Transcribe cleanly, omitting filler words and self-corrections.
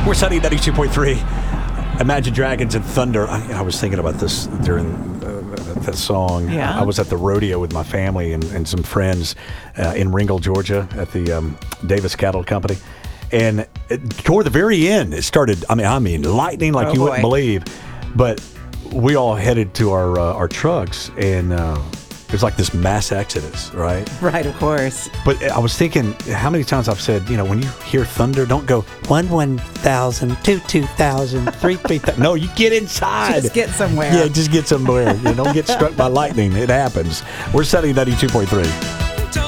We're Sunny 92.3. Imagine Dragons and Thunder. I was thinking about this during that song. Yeah. I was at the rodeo with my family and some friends in Ringgold, Georgia, at the Davis Cattle Company. And toward the very end, it started, I mean, lightning like you wouldn't believe. But we all headed to our trucks, and it was like this mass exodus, right? Right, of course. But I was thinking, how many times I've said, when you hear thunder, don't go 1,000, 2,000, 3,000. No, you get inside. Just get somewhere. Yeah, just get somewhere. Don't get struck by lightning. It happens. We're Sunny 92.3.